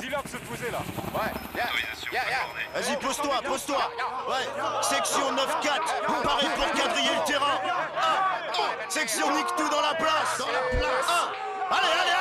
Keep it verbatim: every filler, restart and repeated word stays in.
dealer de se poser là. Ouais, viens, viens, viens. Vas-y, pose-toi, pose-toi. Ouais, section neuf quatre, paré pour quadriller le terrain. Un, section nique tout dans la place. Dans la place. Un, allez, allez,